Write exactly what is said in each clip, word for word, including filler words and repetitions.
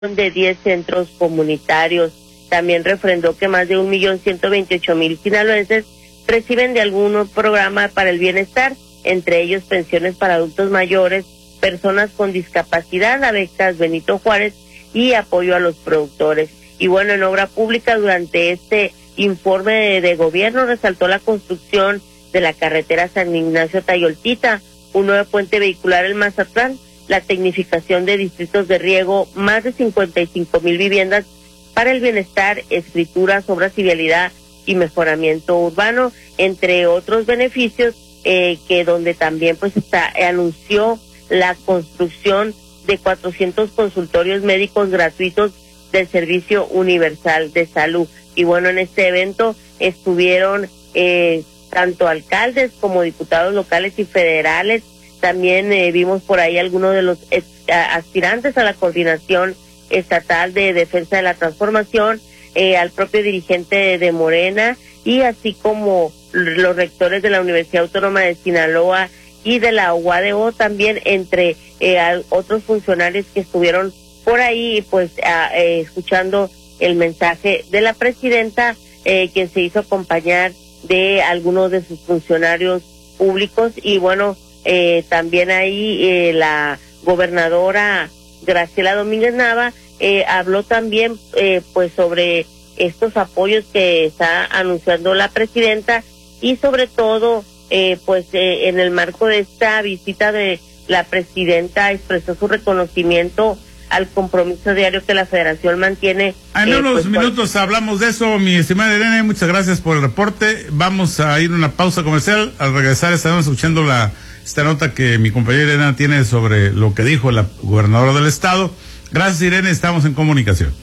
de diez centros comunitarios. También refrendó que más de un millón ciento veintiocho mil sinaloenses reciben de algún programa para el bienestar, entre ellos pensiones para adultos mayores, personas con discapacidad, la becas Benito Juárez y apoyo a los productores. Y bueno, en obra pública, durante este informe de, de gobierno, resaltó la construcción de la carretera San Ignacio-Tayoltita, un nuevo puente vehicular en Mazatlán, la tecnificación de distritos de riego, más de cincuenta y cinco mil viviendas para el bienestar, escrituras, obras y vialidad y mejoramiento urbano, entre otros beneficios, eh, que donde también pues está, eh, anunció la construcción de cuatrocientos consultorios médicos gratuitos del Servicio Universal de Salud. Y bueno, en este evento estuvieron eh, tanto alcaldes como diputados locales y federales. También eh, vimos por ahí algunos de los eh, aspirantes a la coordinación estatal de defensa de la transformación, eh, al propio dirigente de, de Morena, y así como los rectores de la Universidad Autónoma de Sinaloa y de la U A D O, también entre eh, otros funcionarios que estuvieron por ahí pues a, eh, escuchando el mensaje de la presidenta, eh, quien se hizo acompañar de algunos de sus funcionarios públicos. Y bueno, eh, también ahí eh, la gobernadora Graciela Domínguez Nava eh, habló también eh, pues sobre estos apoyos que está anunciando la presidenta, y sobre todo eh, pues eh, en el marco de esta visita de la presidenta expresó su reconocimiento al compromiso diario que la Federación mantiene. En eh, unos pues, minutos por... hablamos de eso, mi estimada Irene, muchas gracias por el reporte. Vamos a ir a una pausa comercial. Al regresar estaremos escuchando la esta nota que mi compañera Irene tiene sobre lo que dijo la gobernadora del estado. Gracias, Irene, estamos en comunicación.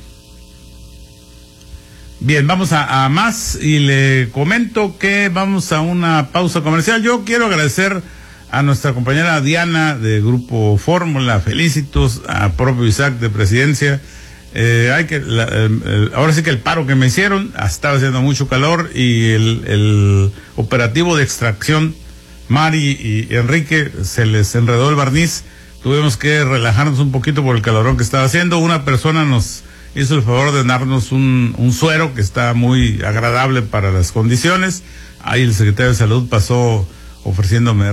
Bien, vamos a, a más y le comento que vamos a una pausa comercial. Yo quiero agradecer a nuestra compañera Diana de Grupo Fórmula, felicitos a propio Isaac de Presidencia. Eh, hay que, la, el, el, ahora sí que el paro que me hicieron, estaba haciendo mucho calor, y el, el operativo de extracción, Mari y Enrique, se les enredó el barniz. Tuvimos que relajarnos un poquito por el calorón que estaba haciendo. Una persona nos hizo el favor de darnos un, un suero que está muy agradable para las condiciones. Ahí el secretario de Salud pasó ofreciéndome.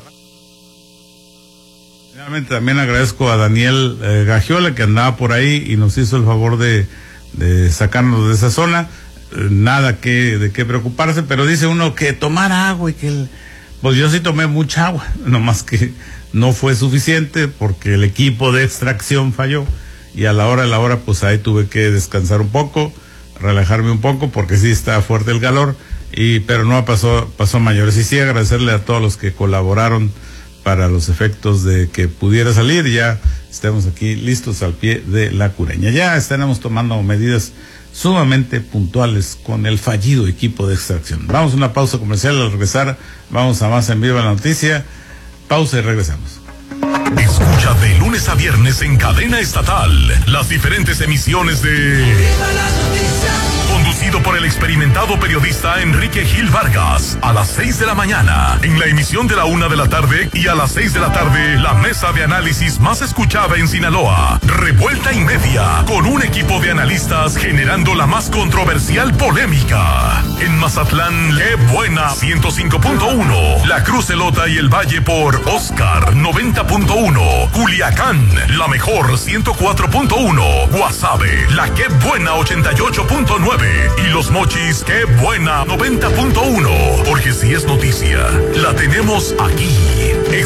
Finalmente también agradezco a Daniel eh, Gagiola, que andaba por ahí y nos hizo el favor de, de sacarnos de esa zona. Eh, nada que de qué preocuparse, pero dice uno que tomar agua y que el... Pues yo sí tomé mucha agua, nomás que no fue suficiente porque el equipo de extracción falló, y a la hora de la hora pues ahí tuve que descansar un poco, relajarme un poco, porque sí está fuerte el calor, y pero no pasó, pasó mayores. Y sí agradecerle a todos los que colaboraron para los efectos de que pudiera salir. Ya estamos aquí listos al pie de la cureña. Ya estaremos tomando medidas sumamente puntuales con el fallido equipo de extracción. Vamos a una pausa comercial. Al regresar vamos a más en Viva la Noticia. Pausa y regresamos. Escucha de lunes a viernes en cadena estatal las diferentes emisiones de Viva la Noticia, conducido por el experimentado periodista Enrique Gil Vargas, a las seis de la mañana, en la emisión de la una de la tarde, y a las seis de la tarde, la mesa de análisis más escuchada en Sinaloa, Revuelta y Media, con un equipo de analistas generando la más controversial polémica. En Mazatlán, qué buena, ciento cinco punto uno, La Cruz Elota y el Valle por Oscar, noventa punto uno, Culiacán, la mejor, ciento cuatro punto uno, Guasave, la qué buena, ochenta y ocho punto nueve, y Los Mochis, qué buena, noventa punto uno, porque si es noticia, la tenemos aquí.